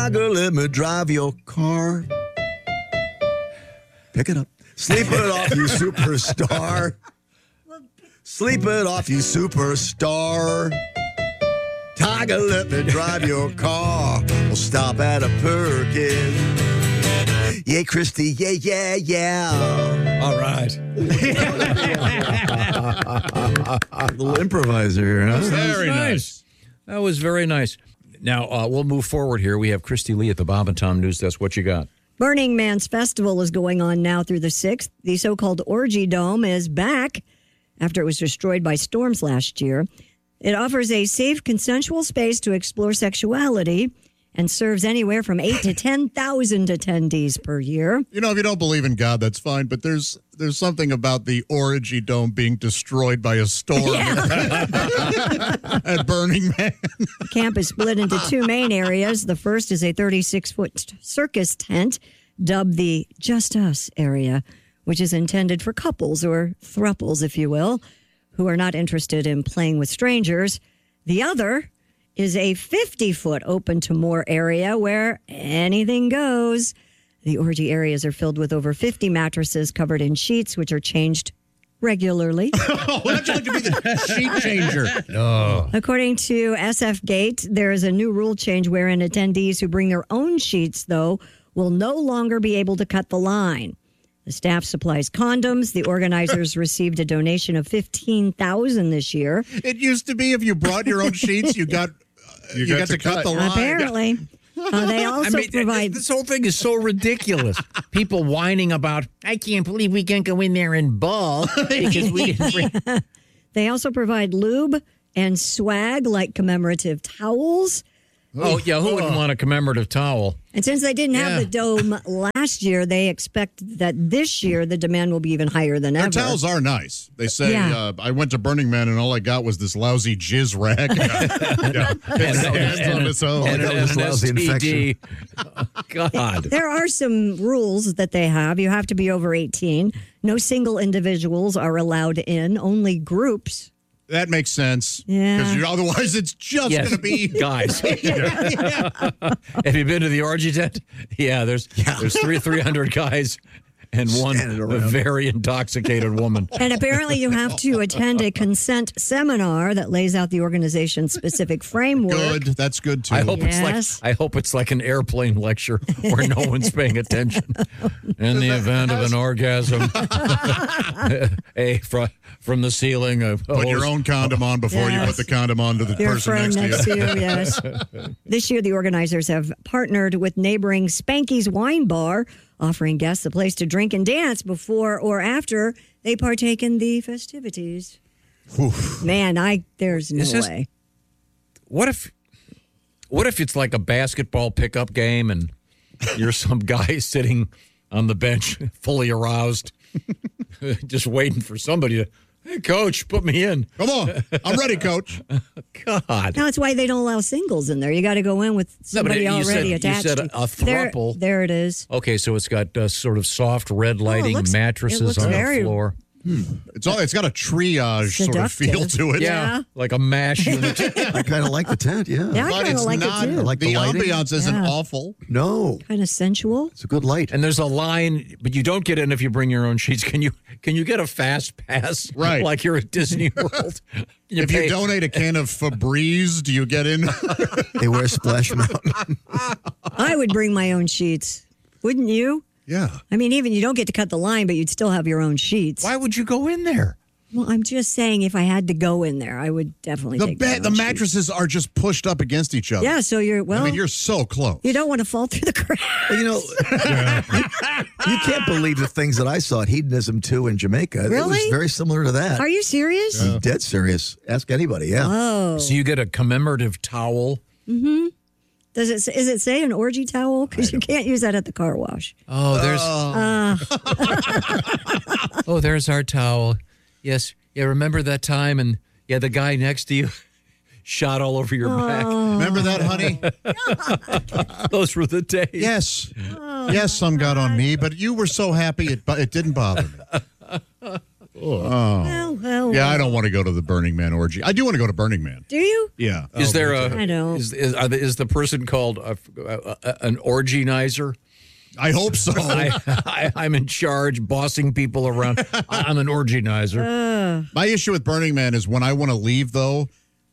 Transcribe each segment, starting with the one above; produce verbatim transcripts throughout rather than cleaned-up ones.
Tiger, let me drive your car. Pick it up. Sleep it off, you superstar. Sleep it off, you superstar. Tiger, let me drive your car. We'll stop at a Perkins. Yeah, Christy, yeah, yeah, yeah. All right. Little improviser here, huh? Very nice. That was very nice. Now, uh, we'll move forward here. We have Christy Lee at the Bob and Tom News Desk. What you got? Burning Man's Festival is going on now through the sixth. The so-called Orgy Dome is back after it was destroyed by storms last year. It offers a safe, consensual space to explore sexuality and serves anywhere from eight to ten thousand attendees per year. You know, if you don't believe in God, that's fine. But there's there's something about the Orgy Dome being destroyed by a storm Yeah. at Burning Man. The camp is split into two main areas. The first is a thirty-six foot circus tent, dubbed the Just Us area, which is intended for couples or thruples, if you will, who are not interested in playing with strangers. The other is a fifty foot open to more area where anything goes. The orgy areas are filled with over fifty mattresses covered in sheets, which are changed regularly. Oh, how'd you like to be the sheet changer? No. According to S F Gate, there is a new rule change wherein attendees who bring their own sheets, though, will no longer be able to cut the line. The staff supplies condoms. The organizers received a donation of fifteen thousand dollars this year. It used to be if you brought your own sheets, you got uh, you, You got, got to, to cut, cut. the line. Apparently. Uh, they also I mean, provide... this whole thing is so ridiculous. People whining about, I can't believe we can't go in there and ball because we didn't bring... They also provide lube and swag like commemorative towels. Oh, yeah, who wouldn't want a commemorative towel? And since they didn't have Yeah. the dome last year, they expect that this year the demand will be even higher than Their ever. towels are nice. They say, Yeah. uh, I went to Burning Man and all I got was this lousy jizz rag. yeah. It's hands on its own. And that was an lousy S T D. infection. Oh, God. There are some rules that they have. You have to be over eighteen. No single individuals are allowed in, only groups. That makes sense. Yeah. Because otherwise it's just Yes, going to be... guys. Have you been to the orgy tent? Yeah, there's there's three three hundred guys and one Standing around. very intoxicated woman. And apparently you have to attend a consent seminar that lays out the organization's specific framework. Good. That's good, too. I hope Yes. it's like I hope it's like an airplane lecture where no one's paying attention. In the event of an orgasm, a from from the ceiling, a Put your own condom on before you Yes. put the condom on to the Your person friend next to you. next to you, yes. This year, the organizers have partnered with neighboring Spanky's Wine Bar, offering guests a place to drink and dance before or after they partake in the festivities. Man, I there's no Is this- way. What if what if it's like a basketball pickup game and you're some guy sitting on the bench fully aroused, just waiting for somebody to, hey, coach, put me in. Come on. I'm ready, coach. God. That's why they don't allow singles in there. You got to go in with No, but somebody you already said- you attached. said to a There, throuple. there it is. Okay, so it's got uh, sort of soft red lighting, looks- it mattresses looks on very- the floor. It's all. It's got a triage sort of feel Seductive. to it. Yeah. Like a mash unit. I kind of like the tent, yeah. Yeah, I But kind of it's like not. it too. I like the the lighting. ambiance isn't Yeah. awful. No, Kind of sensual. it's a good light. And there's a line, but you don't get in if you bring your own sheets. Can you Can you get a fast pass? Right. Like you're at Disney World. You If pay- you donate a can of Febreze, do you get in? They wear Splash Mountain. I would bring my own sheets. Wouldn't you? Yeah. I mean, even you don't get to cut the line, but you'd still have your own sheets. Why would you go in there? Well, I'm just saying, if I had to go in there, I would definitely The take my bed, the own mattresses are just pushed up against each other. sheets. Yeah, so you're well. I mean, you're so close. you don't want to fall through the cracks. Well, you know, you can't believe the things that I saw at Hedonism two in Jamaica. It was Really? very similar to that. Are you serious? I'm dead serious. Ask anybody, yeah. Oh, So you get a commemorative towel. does it? Is it say an orgy towel? Because you can't use that at the car wash. Oh, there's. oh, there's our towel. Yes. Yeah, remember that time? And yeah, the guy next to you shot all over your back. Remember that, honey? Those were the days. Yes. Yes, some got on me, but you were so happy it, it didn't bother me. Well, well, Oh. Yeah, I don't want to go to the Burning Man orgy. I do want to go to Burning Man. Do you? Yeah. Is Oh, there a? I don't. Is, is, are the, is the person called uh, uh, uh, an orgienizer? I hope so. I, I, I'm in charge, bossing people around. I'm an orgienizer. Uh, My issue with Burning Man is when I want to leave, though,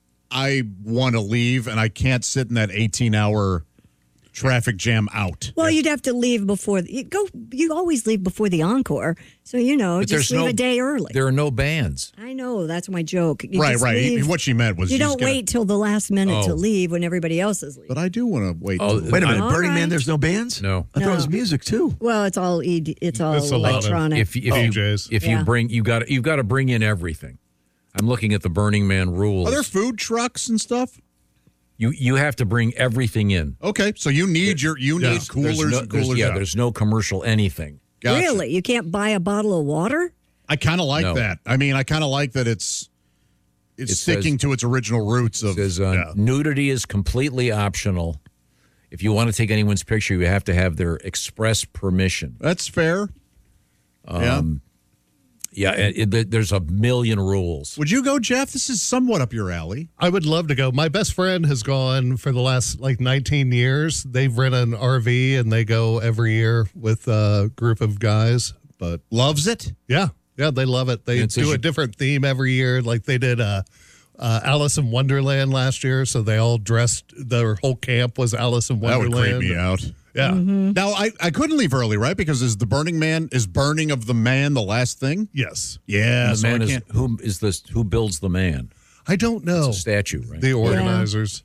I want to leave, and I can't sit in that eighteen-hour traffic jam out. well, you'd have to leave before you go. You always leave before the encore, so you know, But just there's leave no- a day early. There are no bands. I know that's my joke. You right, just right. leave- What she meant was you she's don't gonna- wait till the last minute to Oh. leave when everybody else is leaving. But I do want to wait. Oh, till- Wait a minute, All Burning Man, right. there's no bands? No. I thought No. it was music, too. Well, it's all E D, it's all It's a lot of- electronic. If if you D Js. if Yeah. you bring you got you've got to bring in everything. I'm looking at the Burning Man rules. Are there food trucks and stuff? You you have to bring everything in. Okay, so you need your you Yeah. need There's coolers no- and there's- coolers. yeah, out. there's no commercial anything. Gotcha. Really, you can't buy a bottle of water? I kind of like No. that. I mean, I kind of like that it's it's It sticking says- to its original roots It of says uh, yeah. nudity is completely optional. If you want to take anyone's picture, you have to have their express permission. That's fair. yeah. Yeah, and it, there's a million rules. Would you go, Jeff? This is somewhat up your alley. I would love to go. My best friend has gone for the last like nineteen years. They've rented an R V and they go every year with a group of guys. But Loves it. yeah, yeah, they love it. They And it says do a you- different theme every year. Like they did uh, uh, Alice in Wonderland last year. So they all dressed, their whole camp was Alice in That would Wonderland. creep me out. Yeah. Now I, I couldn't leave early, right? Because is the Burning Man is burning of the man the last thing? Yes. Yeah, the so I man is can't- who is this? Who builds the man? I don't know. It's a statue, right? The organizers.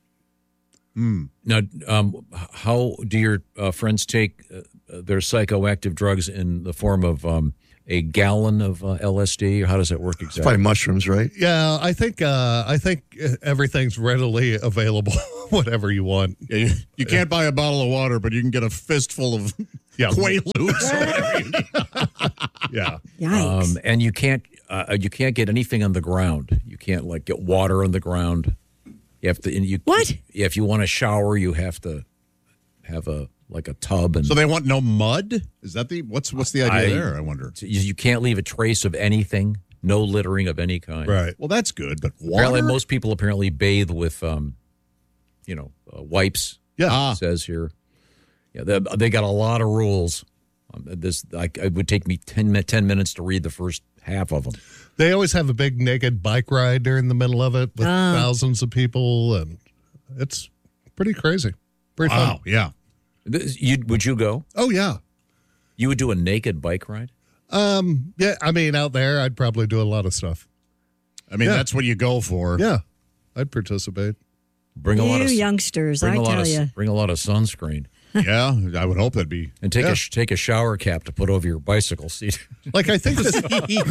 Now, um, how do your uh, friends take uh, their psychoactive drugs in the form of um, a gallon of uh, L S D? Or how does that work It's exactly? probably mushrooms, right? Yeah, I think uh, I think everything's readily available, whatever you want. Yeah, you, you can't buy a bottle of water, but you can get a fistful of Yeah. Quaaludes. Yeah. Yikes! Um, and you can't uh, you can't get anything on the ground. You can't like get water on the ground. You have to. And you, What? Yeah, if you want to shower, you have to have a like a tub, and So they want no mud? Is that the what's what's the idea I- there? I wonder. you, you can't leave a trace of anything. No littering of any kind. Right. Well, that's good, but water. Apparently, most people apparently bathe with, um, you know, uh, wipes. Yeah. Ah. It says here. Yeah, they, they got a lot of rules. Um, this I, it would take me ten, mi- ten minutes to read the first half of them. They always have a big naked bike ride during the middle of it with Ah. thousands of people, and it's pretty crazy. Pretty Wow. fun. Yeah. This, you, would you go? Oh yeah. You would do a naked bike ride? Um. Yeah. I mean, out there, I'd probably do a lot of stuff. I mean, Yeah. that's what you go for. Yeah, I'd participate. Bring a lot You of youngsters, bring I a lot tell of you. bring a lot of sunscreen Yeah, I would hope that'd be. and take Yeah. a sh- take a shower cap to put over your bicycle seat. Like I think this,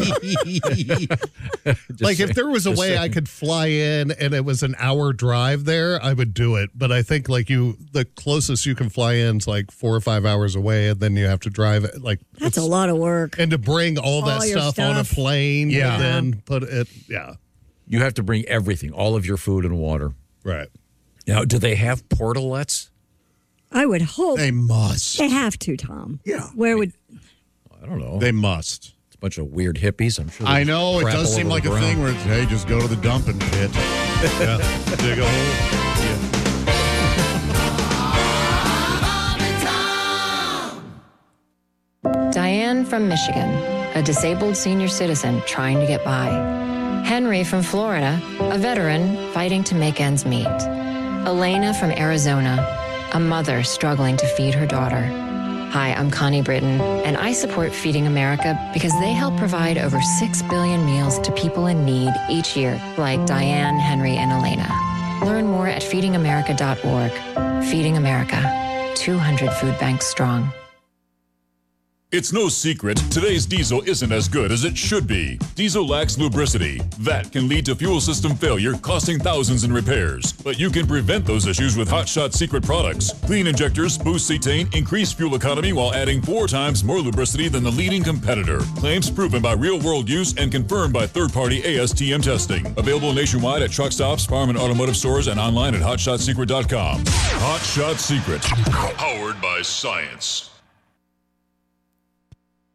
Just like say- if there was a just way say- I could fly in and it was an hour drive there, I would do it. But I think like you, the closest you can fly in is like four or five hours away, and then you have to drive it. Like That's a it's- lot of work. and to bring all that All your stuff, on a stuff. plane, Yeah. and then put it. Yeah, you have to bring everything, all of your food and water. right. Now, do they have portalets? I would hope They must. they have to, Tom. Yeah. Where would I don't know. They must. It's a bunch of weird hippies. I'm sure. I they know it crap does all seem over like the a thing ground. where it's, hey, just go to the dumping pit. Yeah, dig a hole. Diane from Michigan, a disabled senior citizen trying to get by. Henry from Florida, a veteran fighting to make ends meet. Elena from Arizona, a mother struggling to feed her daughter. Hi, I'm Connie Britton, and I support Feeding America because they help provide over six billion meals to people in need each year, like Diane, Henry, and Elena. Learn more at feeding america dot org. Feeding America, two hundred food banks strong. It's no secret, today's diesel isn't as good as it should be. Diesel lacks lubricity. That can lead to fuel system failure, costing thousands in repairs. But you can prevent those issues with Hot Shot Secret products. Clean injectors, boost cetane, increase fuel economy while adding four times more lubricity than the leading competitor. Claims proven by real-world use and confirmed by third-party A S T M testing. Available nationwide at truck stops, farm and automotive stores, and online at hot shot secret dot com. Hot Shot Secret, powered by science.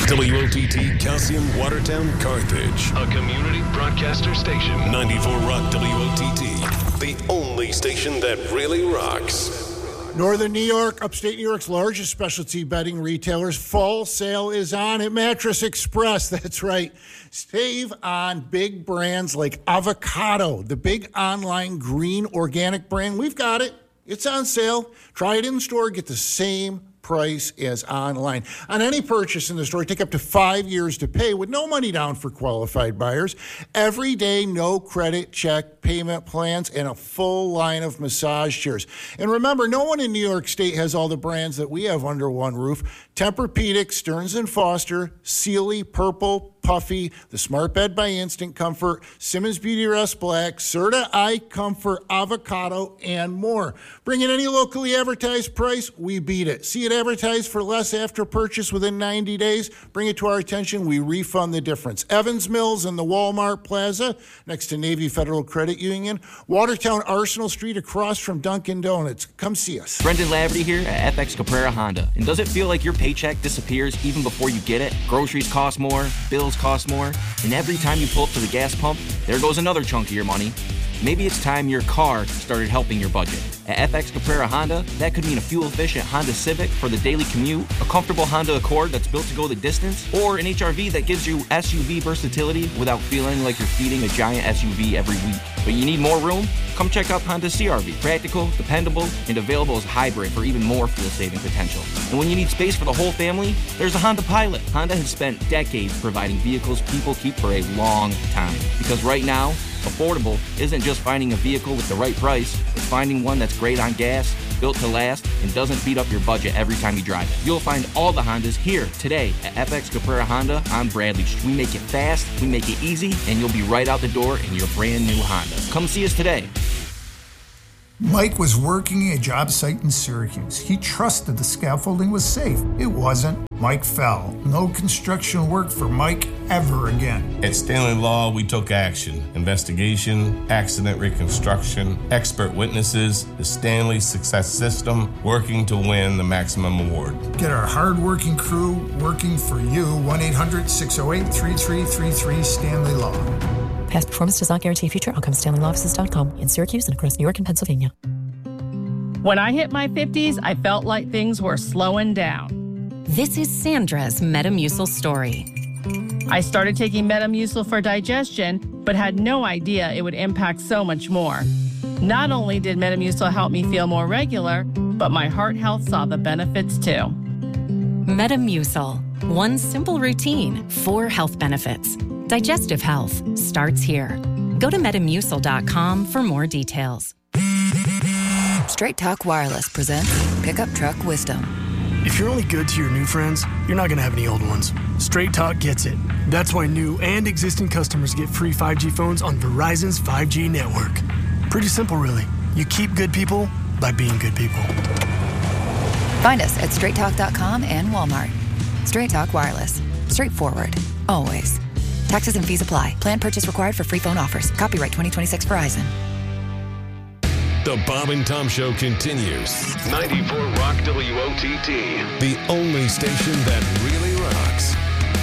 W O T T, Calcium, Watertown, Carthage. A community broadcaster station. ninety-four Rock W O T T, the only station that really rocks. Northern New York, upstate New York's largest specialty bedding retailers. Fall sale is on at Mattress Express. That's right. Save on big brands like Avocado, the big online green organic brand. We've got it. It's on sale. Try it in store. Get the same price as online. On any purchase in the store, take up to five years to pay with no money down for qualified buyers. Every day, no credit check payment plans, and a full line of massage chairs. And remember, no one in New York State has all the brands that we have under one roof. Tempur-Pedic, Stearns and Foster, Sealy, Purple, Puffy, the Smart Bed by Instant Comfort, Simmons Beauty Rest Black, Serta Eye Comfort, Avocado, and more. Bring in any locally advertised price, we beat it. See it advertised for less after purchase within ninety days, bring it to our attention, we refund the difference. Evans Mills in the Walmart Plaza, next to Navy Federal Credit Union, Watertown Arsenal Street across from Dunkin' Donuts. Come see us. Brendan Laverty here at F X Caprera Honda. And does it feel like your paycheck disappears even before you get it? Groceries cost more, bills cost more, and every time you pull up to the gas pump, there goes another chunk of your money. Maybe it's time your car started helping your budget. At F X Caprera Honda, that could mean a fuel-efficient Honda Civic for the daily commute, a comfortable Honda Accord that's built to go the distance, or an H R V that gives you S U V versatility without feeling like you're feeding a giant S U V every week. But you need more room? Come check out Honda C R V. Practical, dependable, and available as hybrid for even more fuel-saving potential. And when you need space for the whole family, there's a Honda Pilot. Honda has spent decades providing vehicles people keep for a long time. Because right now, affordable isn't just finding a vehicle with the right price, it's finding one that's great on gas, built to last, and doesn't beat up your budget every time you drive it. You'll find all the Hondas here today at F X Caprera Honda on Bradley Street. We make it fast, we make it easy, and you'll be right out the door in your brand new Honda. Come see us today. Mike was working a job site in Syracuse. He trusted the scaffolding was safe. It wasn't. Mike fell. No construction work for Mike ever again. At Stanley Law, we took action. Investigation, accident reconstruction, expert witnesses, the Stanley Success System, working to win the maximum award. Get our hard-working crew working for you. one eight hundred six oh eight three three three three Stanley Law. Past performance does not guarantee future outcomes. Stanley Law Offices dot com in Syracuse and across New York and Pennsylvania. When I hit my fifties, I felt like things were slowing down. This is Sandra's Metamucil story. I started taking Metamucil for digestion, but had no idea it would impact so much more. Not only did Metamucil help me feel more regular, but my heart health saw the benefits too. Metamucil. One simple routine, four health benefits. Digestive health starts here. Go to metamucil dot com for more details. Straight Talk Wireless presents Pickup Truck Wisdom. If you're only good to your new friends, you're not going to have any old ones. Straight Talk gets it. That's why new and existing customers get free five G phones on Verizon's five G network. Pretty simple, really. You keep good people by being good people. Find us at straight talk dot com and Walmart. Straight Talk Wireless. Straightforward. Always. Taxes and fees apply. Plan purchase required for free phone offers. Copyright twenty twenty-six Verizon. The Bob and Tom Show continues. ninety-four Rock W O T T. The only station that really rocks.